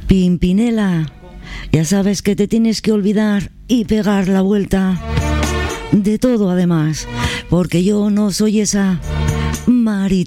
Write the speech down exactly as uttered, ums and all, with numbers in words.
Pimpinela, ya sabes que te tienes que olvidar y pegar la vuelta de todo además, porque yo no soy esa Maritza